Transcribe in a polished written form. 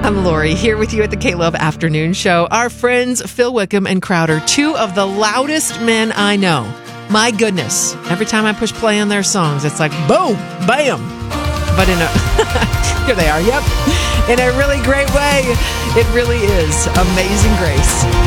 I'm Lori, here with you at the K-Love Afternoon Show. Our friends Phil Wickham and Crowder, two of the loudest men I know. My goodness, every time I push play on their songs, it's like boom, bam. But here they are, yep. In a really great way. It really is Amazing Grace.